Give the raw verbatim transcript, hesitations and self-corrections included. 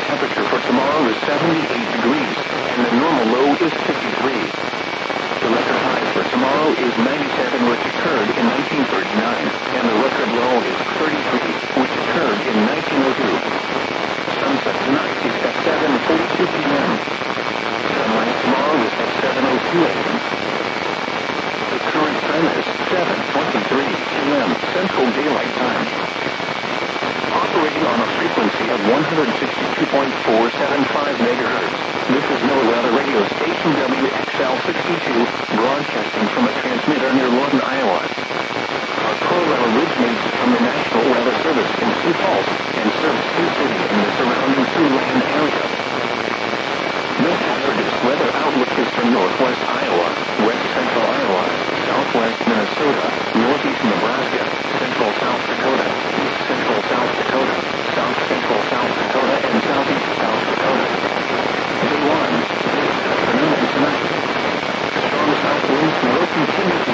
temperature for tomorrow is seventy-eight degrees, and the normal low is fifty-three. The record high for tomorrow is ninety-seven, which occurred in nineteen thirty-nine, and the record low is thirty-three, which occurred in nineteen oh two. Sunset tonight is at seven forty-two p m Sunrise tomorrow is at seven oh two a m The current time is seven twenty-three p m Central Daylight Time. Operating on a frequency of one hundred sixty-two point four seven five megahertz. This is NOAA Weather Radio Station W X L sixty-two, broadcasting from a transmitter near Lawton, Iowa. Our program originates from the National Weather Service in Sioux Falls and serves Sioux City and the surrounding Siouxland area. This hazardous weather outlook is for northwest Iowa, west central Iowa, southwest Minnesota, northeast Nebraska, central South Dakota, east central South Dakota, south central South Dakota, and southeast South Dakota. Day one, this afternoon and tonight. Strong south winds will continue